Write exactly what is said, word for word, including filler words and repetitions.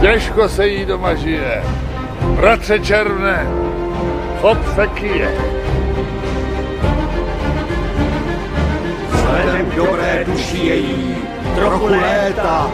Těžko se jí doma žije. Bratře Červné, chop se kyje. Vzhledem k dobré duši její trochu léta